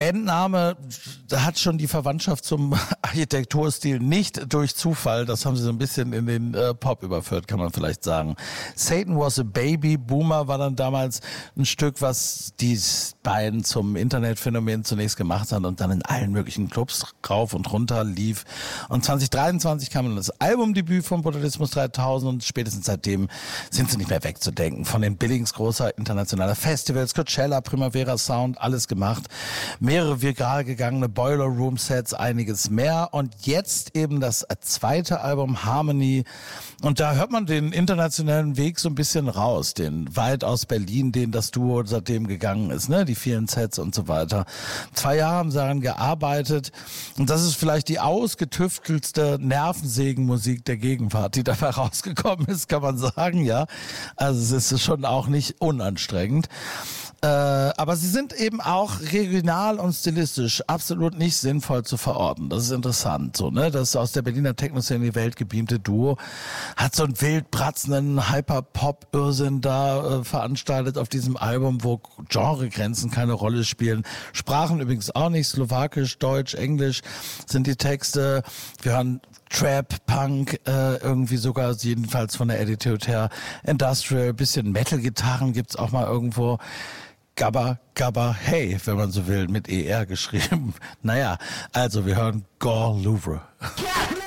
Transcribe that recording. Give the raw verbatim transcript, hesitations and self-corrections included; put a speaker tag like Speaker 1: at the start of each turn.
Speaker 1: Bandname hat schon die Verwandtschaft zum Architekturstil, nicht durch Zufall. Das haben sie so ein bisschen in den äh, Pop überführt, kann man vielleicht sagen. Satan Was a Baby, Boomer war dann damals ein Stück, was die beiden zum Internetphänomen zunächst gemacht haben und dann in allen möglichen Clubs rauf und runter lief. Und zwanzig dreiundzwanzig kam dann das Albumdebüt von Botulismus dreitausend und spätestens seitdem sind sie nicht mehr wegzudenken. Von den Billings großer internationaler Festivals, Coachella, Primavera Sound, alles gemacht. Mehrere viral gegangene Boiler Room Sets, einiges mehr. Und jetzt eben das zweite Album Harmony. Und da hört man den internationalen Weg so ein bisschen raus. Den weit aus Berlin, den das Duo seitdem gegangen ist, ne? Die vielen Sets und so weiter. Zwei Jahre haben sie daran gearbeitet. Und das ist vielleicht die ausgetüftelste Nervensägenmusik der Gegenwart, die dabei rausgekommen ist, kann man sagen, ja. Also es ist schon auch nicht unanstrengend. Äh, aber sie sind eben auch regional und stilistisch absolut nicht sinnvoll zu verorten. Das ist interessant, so, ne? Das aus der Berliner Techno-Szene in die Welt gebeamte Duo hat so einen wild bratzenden Hyper-Pop-Irrsinn da äh, veranstaltet auf diesem Album, wo Genregrenzen keine Rolle spielen. Sprachen übrigens auch nicht. Slowakisch, Deutsch, Englisch sind die Texte. Wir hören Trap, Punk, äh, irgendwie sogar jedenfalls von der Attitude her Industrial, bisschen Metal-Gitarren gibt's auch mal irgendwo. Gabba, Gabba, hey, wenn man so will, mit E R geschrieben. Naja, also wir hören Gore Louvre.
Speaker 2: Yeah.